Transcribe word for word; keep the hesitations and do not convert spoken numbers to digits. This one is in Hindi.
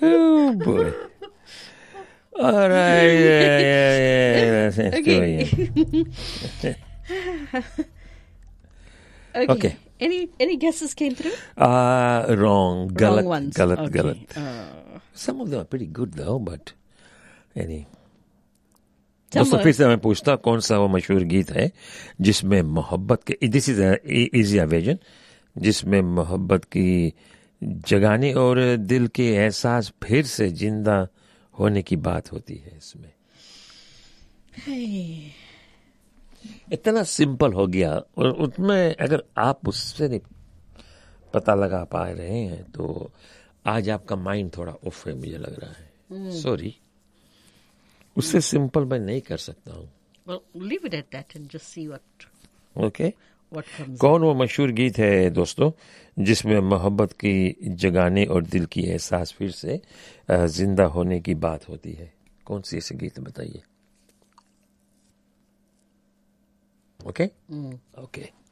Oh boy. All right. Yeah, yeah, yeah. yeah. Okay. okay. Okay. Any any guesses came through? Uh, wrong. Galat, Wrong ones. galat, Okay. galat. Uh, Some of them are pretty good though, but any. Some दोस्तों are- फिर से मैं पूछता कौन सा वो मशहूर गीत है जिसमें मोहब्बत के, दिस इज इजी वर्जन, जिसमें मोहब्बत की जगाने और दिल के एहसास फिर से जिंदा होने की बात होती है इसमें. hey. इतना सिंपल हो गया और उसमें अगर आप उससे नहीं पता लगा पा रहे हैं तो आज आपका माइंड थोड़ा ऑफ है मुझे लग रहा है. सॉरी, उससे सिंपल मैं नहीं कर सकता हूँ. Well, leave it at that and just see what okay. what comes. कौन वो मशहूर गीत है दोस्तों जिसमें मोहब्बत की जगाने और दिल की एहसास फिर से अ, जिंदा होने की बात होती है? कौन सी ऐसे गीत बताइए. Okay okay.